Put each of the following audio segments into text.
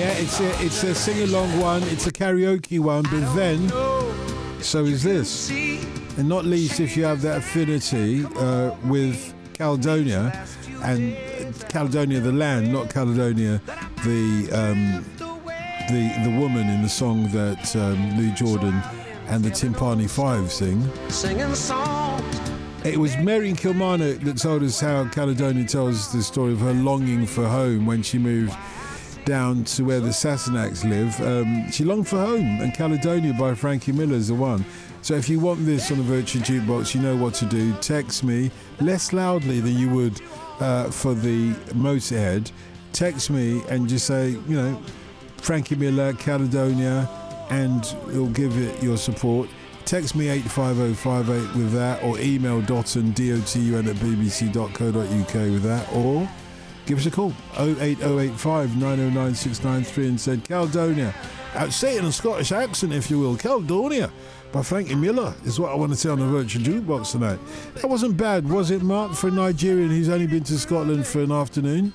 Yeah, it's a sing-along one, it's a karaoke one, but then so is this. And not least if you have that affinity with Caledonia, and Caledonia the land, not Caledonia the woman in the song that Lee Jordan and the Timpani Five sing. Singing songs. It was Mary Kilmarnock that told us how Caledonia tells the story of her longing for home when she moved down to where the Sassenachs live. She longed for home, and Caledonia by Frankie Miller is the one. So if you want this on the Virtual Jukebox, you know what to do. Text me less loudly than you would for the Motorhead. Text me and just say, Frankie Miller, Caledonia, and we'll give it your support. Text me 85058 with that, or email dotun, dotun at bbc.co.uk with that, or give us a call 08085 909 693 and said Caledonia. Say it in a Scottish accent if you will. Caledonia by Frankie Miller is what I want to say on the Virtual Jukebox tonight. That wasn't bad, was it, Mark, for a Nigerian who's only been to Scotland for an afternoon?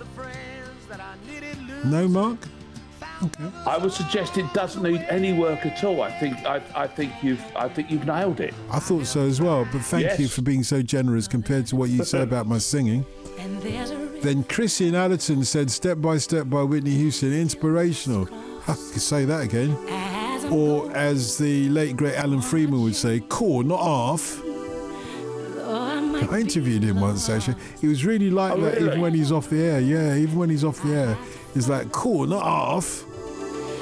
No, Mark? Okay. I would suggest it doesn't need any work at all. I think you've nailed it. I thought so as well, but thank you for being so generous compared to what you say about my singing. Then Chrissy in Allerton said Step by Step by Whitney Houston, inspirational. I could say that again. Or as the late great Alan Freeman would say, core, not half. I interviewed him once actually. He was really like that. Really? Even when he's off the air. Yeah, even when he's off the air, he's like, core, not half.